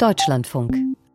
Deutschlandfunk.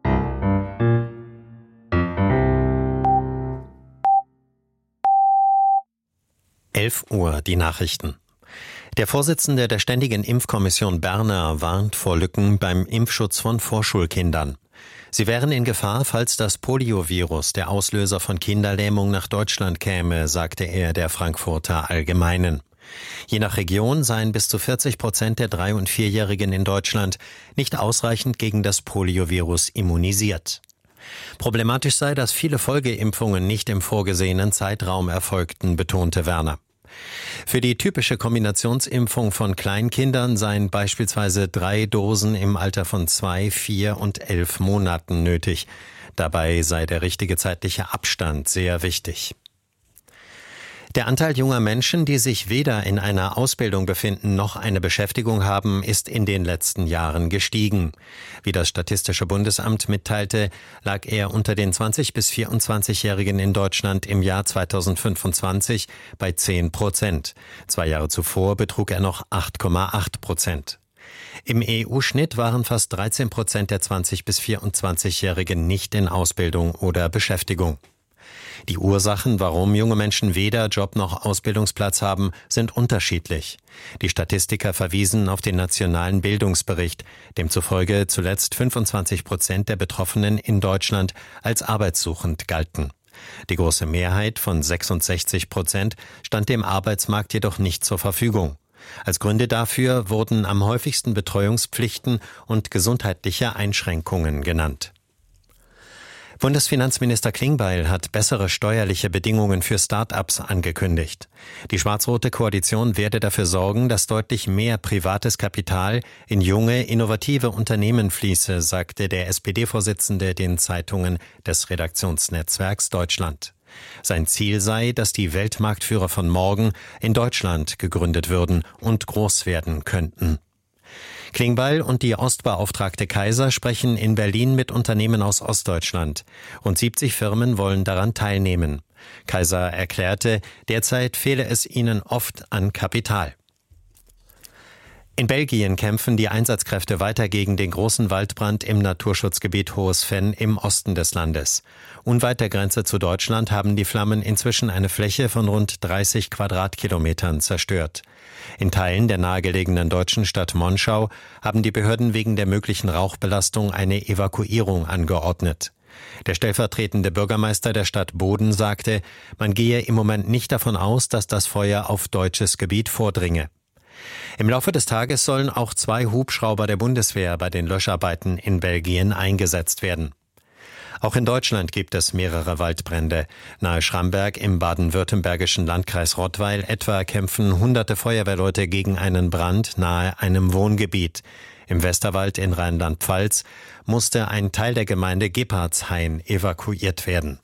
Uhr, die Nachrichten. Der Vorsitzende der Ständigen Impfkommission Berner warnt vor Lücken beim Impfschutz von Vorschulkindern. Sie wären in Gefahr, falls das Poliovirus, der Auslöser von Kinderlähmung, nach Deutschland käme, sagte er der Frankfurter Allgemeinen. Je nach Region seien bis zu 40% der 3- und 4-Jährigen in Deutschland nicht ausreichend gegen das Poliovirus immunisiert. Problematisch sei, dass viele Folgeimpfungen nicht im vorgesehenen Zeitraum erfolgten, betonte Werner. Für die typische Kombinationsimpfung von Kleinkindern seien beispielsweise 3 Dosen im Alter von 2, 4 und 11 Monaten nötig. Dabei sei der richtige zeitliche Abstand sehr wichtig. Der Anteil junger Menschen, die sich weder in einer Ausbildung befinden noch eine Beschäftigung haben, ist in den letzten Jahren gestiegen. Wie das Statistische Bundesamt mitteilte, lag er unter den 20- bis 24-Jährigen in Deutschland im Jahr 2025 bei 10%. 2 Jahre zuvor betrug er noch 8,8%. Im EU-Schnitt waren fast 13% der 20- bis 24-Jährigen nicht in Ausbildung oder Beschäftigung. Die Ursachen, warum junge Menschen weder Job noch Ausbildungsplatz haben, sind unterschiedlich. Die Statistiker verwiesen auf den nationalen Bildungsbericht, demzufolge zuletzt 25% der Betroffenen in Deutschland als arbeitssuchend galten. Die große Mehrheit von 66% stand dem Arbeitsmarkt jedoch nicht zur Verfügung. Als Gründe dafür wurden am häufigsten Betreuungspflichten und gesundheitliche Einschränkungen genannt. Bundesfinanzminister Klingbeil hat bessere steuerliche Bedingungen für Start-ups angekündigt. Die schwarz-rote Koalition werde dafür sorgen, dass deutlich mehr privates Kapital in junge, innovative Unternehmen fließe, sagte der SPD-Vorsitzende den Zeitungen des Redaktionsnetzwerks Deutschland. Sein Ziel sei, dass die Weltmarktführer von morgen in Deutschland gegründet würden und groß werden könnten. Klingbeil und die Ostbeauftragte Kaiser sprechen in Berlin mit Unternehmen aus Ostdeutschland. Rund 70 Firmen wollen daran teilnehmen. Kaiser erklärte, derzeit fehle es ihnen oft an Kapital. In Belgien kämpfen die Einsatzkräfte weiter gegen den großen Waldbrand im Naturschutzgebiet Hohes Venn im Osten des Landes. Unweit der Grenze zu Deutschland haben die Flammen inzwischen eine Fläche von rund 30 Quadratkilometern zerstört. In Teilen der nahegelegenen deutschen Stadt Monschau haben die Behörden wegen der möglichen Rauchbelastung eine Evakuierung angeordnet. Der stellvertretende Bürgermeister der Stadt Boden sagte, man gehe im Moment nicht davon aus, dass das Feuer auf deutsches Gebiet vordringe. Im Laufe des Tages sollen auch 2 Hubschrauber der Bundeswehr bei den Löscharbeiten in Belgien eingesetzt werden. Auch in Deutschland gibt es mehrere Waldbrände. Nahe Schramberg im baden-württembergischen Landkreis Rottweil etwa kämpfen hunderte Feuerwehrleute gegen einen Brand nahe einem Wohngebiet. Im Westerwald in Rheinland-Pfalz musste ein Teil der Gemeinde Gebhardshain evakuiert werden.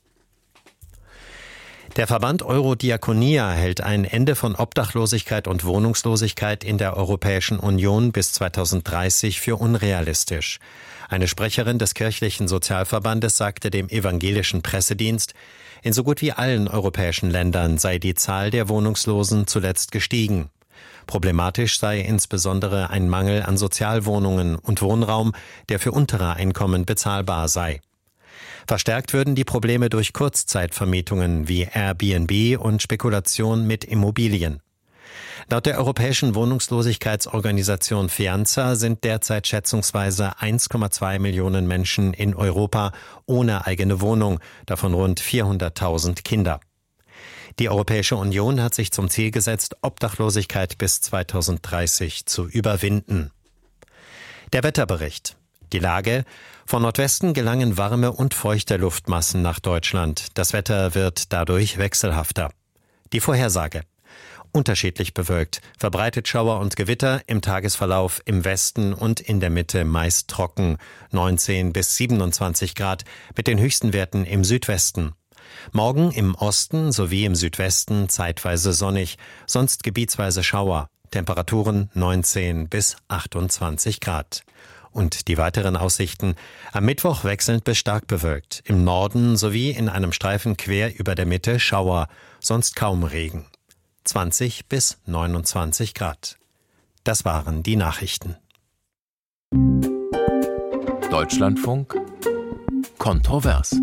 Der Verband Eurodiaconia hält ein Ende von Obdachlosigkeit und Wohnungslosigkeit in der Europäischen Union bis 2030 für unrealistisch. Eine Sprecherin des kirchlichen Sozialverbandes sagte dem evangelischen Pressedienst, in so gut wie allen europäischen Ländern sei die Zahl der Wohnungslosen zuletzt gestiegen. Problematisch sei insbesondere ein Mangel an Sozialwohnungen und Wohnraum, der für untere Einkommen bezahlbar sei. Verstärkt würden die Probleme durch Kurzzeitvermietungen wie Airbnb und Spekulation mit Immobilien. Laut der europäischen Wohnungslosigkeitsorganisation Fianza sind derzeit schätzungsweise 1,2 Millionen Menschen in Europa ohne eigene Wohnung, davon rund 400.000 Kinder. Die Europäische Union hat sich zum Ziel gesetzt, Obdachlosigkeit bis 2030 zu überwinden. Der Wetterbericht. Die Lage: Von Nordwesten gelangen warme und feuchte Luftmassen nach Deutschland. Das Wetter wird dadurch wechselhafter. Die Vorhersage: Unterschiedlich bewölkt, verbreitet Schauer und Gewitter, im Tagesverlauf im Westen und in der Mitte meist trocken, 19 bis 27 Grad, mit den höchsten Werten im Südwesten. Morgen im Osten sowie im Südwesten zeitweise sonnig, sonst gebietsweise Schauer, Temperaturen 19 bis 28 Grad. Und die weiteren Aussichten: Am Mittwoch wechselnd bis stark bewölkt, im Norden sowie in einem Streifen quer über der Mitte Schauer, sonst kaum Regen. 20 bis 29 Grad. Das waren die Nachrichten. Deutschlandfunk kontrovers.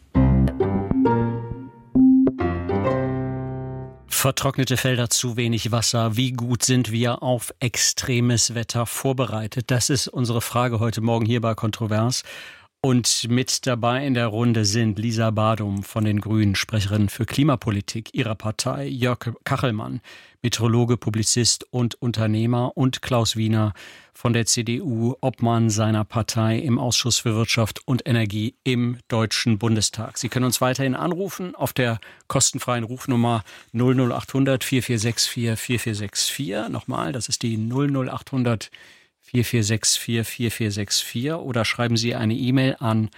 Vertrocknete Felder, zu wenig Wasser. Wie gut sind wir auf extremes Wetter vorbereitet? Das ist unsere Frage heute Morgen hier bei Kontrovers. Und mit dabei in der Runde sind Lisa Badum von den Grünen, Sprecherin für Klimapolitik ihrer Partei, Jörg Kachelmann, Meteorologe, Publizist und Unternehmer, und Klaus Wiener von der CDU, Obmann seiner Partei im Ausschuss für Wirtschaft und Energie im Deutschen Bundestag. Sie können uns weiterhin anrufen auf der kostenfreien Rufnummer 00800 4464 4464. Nochmal, das ist die 00800 4464 4464, oder schreiben Sie eine E-Mail an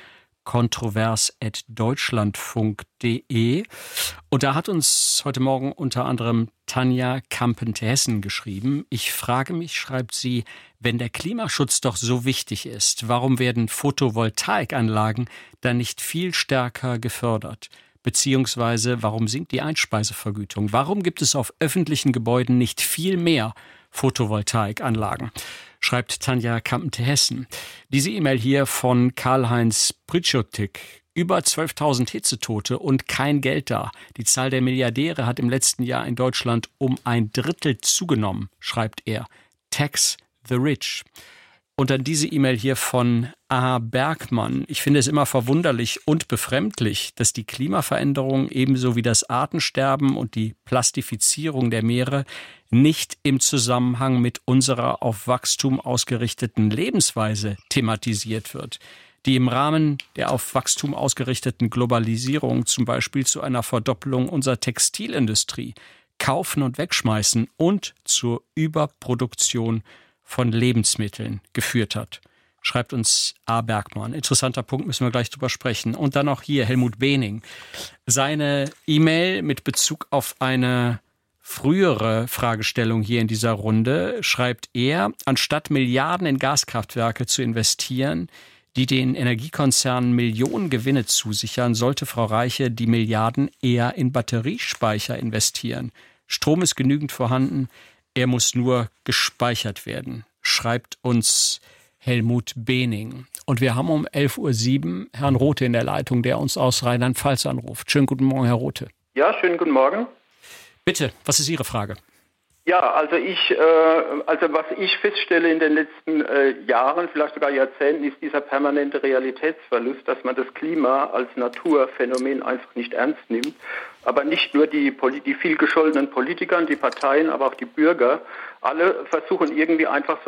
kontrovers@deutschlandfunk.de. Und da hat uns heute Morgen unter anderem Tanja Kampen-Hessen geschrieben. Ich frage mich, schreibt sie, wenn der Klimaschutz doch so wichtig ist, warum werden Photovoltaikanlagen dann nicht viel stärker gefördert? Beziehungsweise, warum sinkt die Einspeisevergütung? Warum gibt es auf öffentlichen Gebäuden nicht viel mehr Photovoltaikanlagen? Schreibt Tanja Kampen-Hessen. Diese E-Mail hier von Karl-Heinz Britschotik. Über 12.000 Hitzetote und kein Geld da. Die Zahl der Milliardäre hat im letzten Jahr in Deutschland um 1/3 zugenommen, schreibt er. Tax the rich. Und dann diese E-Mail hier von A. Bergmann. Ich finde es immer verwunderlich und befremdlich, dass die Klimaveränderung ebenso wie das Artensterben und die Plastifizierung der Meere nicht im Zusammenhang mit unserer auf Wachstum ausgerichteten Lebensweise thematisiert wird, die im Rahmen der auf Wachstum ausgerichteten Globalisierung zum Beispiel zu einer Verdoppelung unserer Textilindustrie, Kaufen und Wegschmeißen und zur Überproduktion von Lebensmitteln geführt hat. Schreibt uns A. Bergmann. Interessanter Punkt, müssen wir gleich drüber sprechen. Und dann noch hier Helmut Behning. Seine E-Mail mit Bezug auf eine frühere Fragestellung hier in dieser Runde schreibt er, anstatt Milliarden in Gaskraftwerke zu investieren, die den Energiekonzernen Millionen Gewinne zusichern, sollte Frau Reiche die Milliarden eher in Batteriespeicher investieren. Strom ist genügend vorhanden, er muss nur gespeichert werden, schreibt uns Helmut Behning. Und wir haben um 11.07 Uhr Herrn Rothe in der Leitung, der uns aus Rheinland-Pfalz anruft. Schönen guten Morgen, Herr Rothe. Ja, schönen guten Morgen. Bitte, was ist Ihre Frage? Ja, also was ich feststelle in den letzten Jahren, vielleicht sogar Jahrzehnten, ist dieser permanente Realitätsverlust, dass man das Klima als Naturphänomen einfach nicht ernst nimmt. Aber nicht nur die viel gescholtenen Politiker, die Parteien, aber auch die Bürger, alle versuchen irgendwie einfach so